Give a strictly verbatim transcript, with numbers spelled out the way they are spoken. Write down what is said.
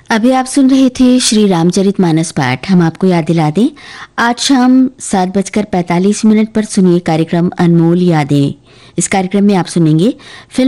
अभी आप सुन रहे थे श्री रामचरितमानस पाठ। हम आपको याद दिला दें, आज शाम सात बजकर पैंतालीस मिनट पर सुनिए कार्यक्रम अनमोल यादें। इस कार्यक्रम में आप सुनेंगे फिल्म